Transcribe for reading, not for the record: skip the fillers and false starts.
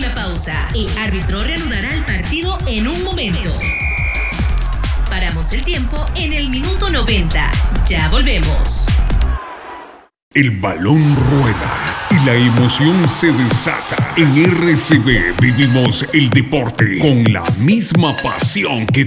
la pausa. El árbitro reanudará el partido en un momento. Paramos el tiempo en el minuto 90. Ya volvemos. El balón rueda y la emoción se desata. En RCB vivimos el deporte con la misma pasión que